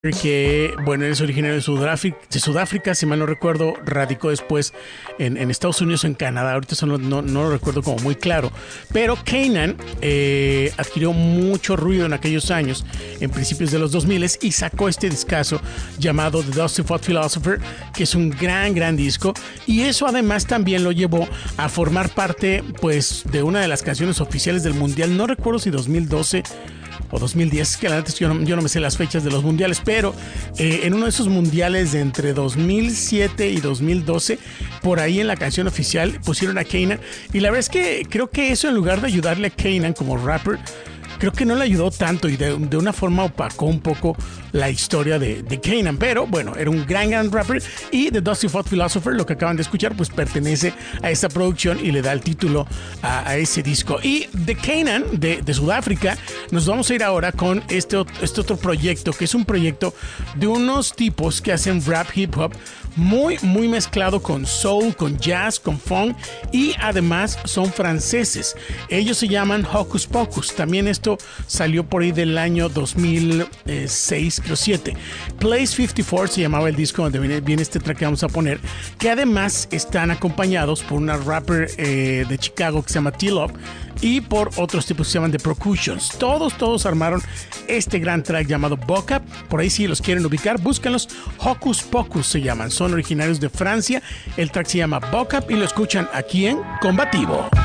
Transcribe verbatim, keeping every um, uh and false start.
que, bueno, es originario de Sudáfrica, de Sudáfrica, si mal no recuerdo, radicó después en, en Estados Unidos, en Canadá, ahorita eso no, no, no lo recuerdo como muy claro, pero Kanan eh, adquirió mucho ruido en aquellos años, en principios de los dos mil, y sacó este discazo llamado The Dusty Foot Philosopher, que es un gran, gran disco, y eso además también lo llevó a formar parte, pues, de una de las canciones oficiales del Mundial, no recuerdo si dos mil doce o dos mil diez, que la neta yo no, yo no me sé las fechas de los mundiales, pero eh, en uno de esos mundiales de entre dos mil siete y dos mil doce, por ahí en la canción oficial pusieron a Kanan, y la verdad es que creo que eso, en lugar de ayudarle a Kanan como rapper, creo que no le ayudó tanto, y de, de una forma opacó un poco la historia de, de Kanan. Pero bueno, era un gran, gran rapper, y The Dusty Foot Philosopher, lo que acaban de escuchar, pues pertenece a esta producción y le da el título a, a ese disco. Y de Kanan, de, de Sudáfrica, nos vamos a ir ahora con este, este otro proyecto, que es un proyecto de unos tipos que hacen rap hip hop muy, muy mezclado con soul, con jazz, con funk, y además son franceses. Ellos se llaman Hocus Pocus. También esto salió por ahí del año dos mil seis, creo siete. Place cincuenta y cuatro se llamaba el disco, donde viene, viene este track que vamos a poner, que además están acompañados por una rapper eh, de Chicago que se llama T-Love, y por otros tipos que se llaman The Percussions. Todos, todos armaron este gran track llamado Buck Up. Por ahí, si los quieren ubicar, búscanlos. Hocus Pocus se llaman, son originarios de Francia. El track se llama Buck Up y lo escuchan aquí en Combativo.